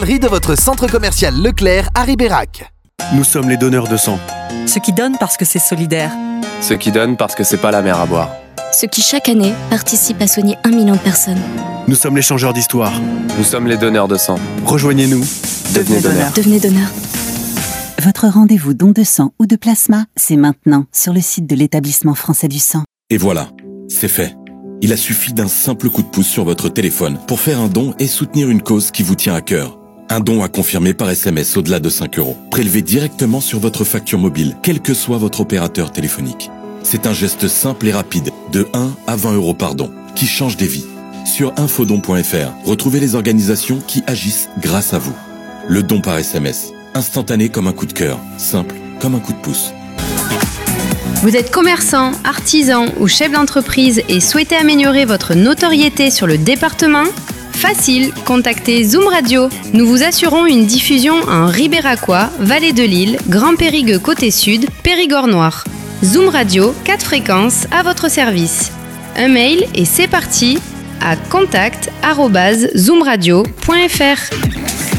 De votre centre commercial Leclerc à Ribérac. Nous sommes les donneurs de sang. Ceux qui donnent parce que c'est solidaire. Ceux qui donnent parce que c'est pas la mer à boire. Ceux qui chaque année participent à soigner 1 million de personnes. Nous sommes les changeurs d'histoire. Nous sommes les donneurs de sang. Rejoignez-nous. Devenez donneur. Devenez donneur. Votre rendez-vous don de sang ou de plasma, c'est maintenant sur le site de l'établissement français du sang. Et voilà, c'est fait. Il a suffi d'un simple coup de pouce sur votre téléphone pour faire un don et soutenir une cause qui vous tient à cœur. Un don à confirmer par SMS au-delà de 5 €. Prélevé directement sur votre facture mobile, quel que soit votre opérateur téléphonique. C'est un geste simple et rapide, de 1 à 20 € par don, qui change des vies. Sur infodon.fr, retrouvez les organisations qui agissent grâce à vous. Le don par SMS, instantané comme un coup de cœur, simple comme un coup de pouce. Vous êtes commerçant, artisan ou chef d'entreprise et souhaitez améliorer votre notoriété sur le département ? Facile, contactez Zoom Radio. Nous vous assurons une diffusion en Ribéracois, Vallée de Lille, Grand Périgueux côté sud, Périgord noir. Zoom Radio, 4 fréquences à votre service. Un mail et c'est parti à contact@zoomradio.fr.